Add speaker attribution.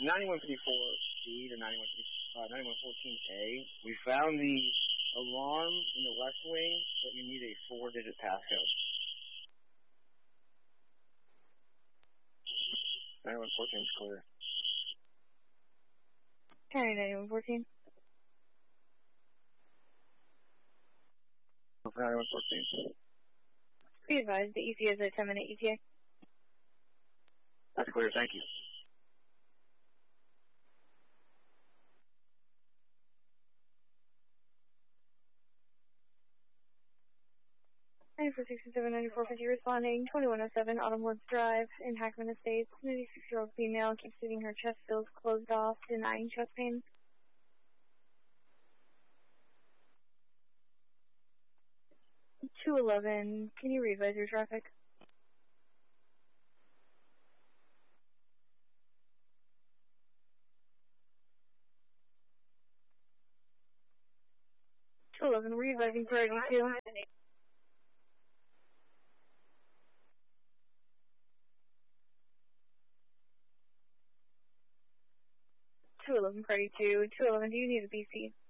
Speaker 1: 9154B to 9114A. We found the alarm in the West Wing, but you need a 4-digit passcode. 9114 is clear.
Speaker 2: County 9114.
Speaker 1: 9114.
Speaker 2: Be advised, the ETA is a 10-minute ETA.
Speaker 1: That's clear, thank you.
Speaker 2: For 679450 responding, 2107 Autumn Woods Drive in Hackman Estates. 96-year-old female keeps getting her chest fills closed off, denying chest pain. .211, can you revise your traffic? .211, revising priority 2. .211, priority 2. .211, do you need a BC?